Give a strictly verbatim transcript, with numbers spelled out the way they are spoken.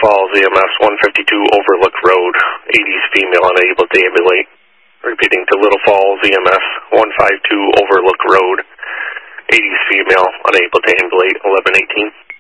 Falls, E M S one fifty-two Overlook Road, eighties female, unable to ambulate. Repeating to Little Falls, E M S one fifty-two Overlook Road, eighties female, unable to ambulate, eleven eighteen.